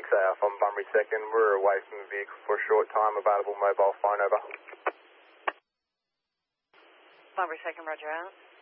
Alpha on Bunbury 2nd. We're away from the vehicle for a short time. Available mobile phone, over. Bunbury 2nd, roger out.